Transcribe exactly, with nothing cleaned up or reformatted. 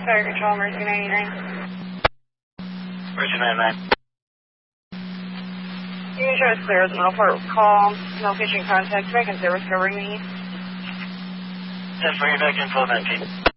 Fire Control, Mercy ninety-nine. Mercy ninety-nine. You can show us clear as a middle port call, no fishing contact, back in service covering the east. ten for your back in twelve nineteen.